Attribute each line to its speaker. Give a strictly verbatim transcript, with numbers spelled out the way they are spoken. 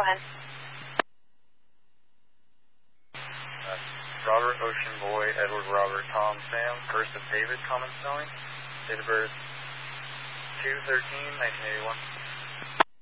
Speaker 1: ahead.
Speaker 2: Uh, Robert, Ocean Boy, Edward, Robert, Tom, Sam, first of David, common spelling. Date of birth two thirteen nineteen eighty-one.